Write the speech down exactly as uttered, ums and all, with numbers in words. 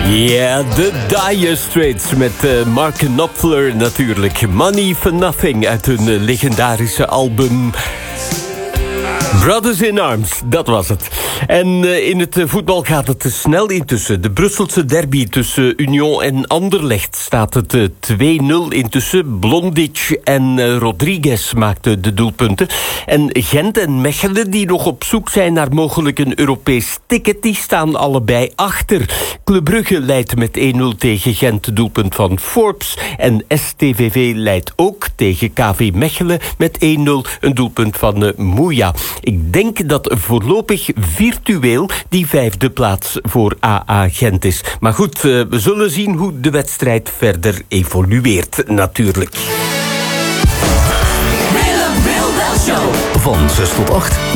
Ja, de Dire Straits met uh, Mark Knopfler natuurlijk. Money for Nothing uit hun uh, legendarische album Brothers in Arms, dat was het. En uh, in het uh, voetbal gaat het te snel intussen. De Brusselse derby tussen Union en Anderlecht staat het uh, twee nul intussen. Blondic en uh, Rodriguez maakten de doelpunten. En Gent en Mechelen, die nog op zoek zijn naar mogelijk een Europees ticket, die staan allebei achter. Club Brugge leidt met één nul tegen Gent, doelpunt van Forbes. En S T V V leidt ook tegen K V Mechelen met één nul, een doelpunt van uh, Mouya. Ik denk dat voorlopig virtueel die vijfde plaats voor A A Gent is. Maar goed, uh, we zullen zien hoe de wedstrijd verder evolueert natuurlijk. Willem Wilda Show. Van zes tot acht.